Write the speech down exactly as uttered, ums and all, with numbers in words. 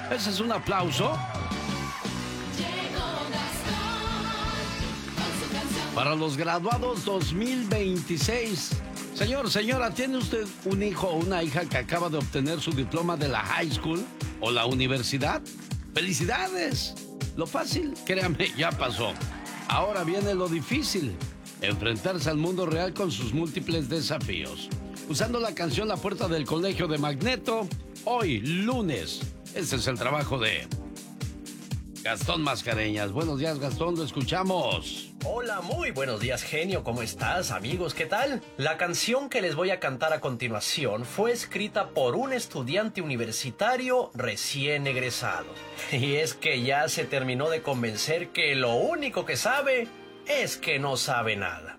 Ese es un aplauso para los graduados dos mil veintiséis. Señor, señora, ¿tiene usted un hijo o una hija que acaba de obtener su diploma de la high school o la universidad? ¡Felicidades! Lo fácil, créame, ya pasó. Ahora viene lo difícil: enfrentarse al mundo real con sus múltiples desafíos. Usando la canción La Puerta del Colegio de Magneto, hoy, lunes. Este es el trabajo de Gastón Mascareñas. Buenos días, Gastón, lo escuchamos. Hola, muy buenos días, genio. ¿Cómo estás, amigos? ¿Qué tal? La canción que les voy a cantar a continuación fue escrita por un estudiante universitario recién egresado. Y es que ya se terminó de convencer que lo único que sabe es que no sabe nada.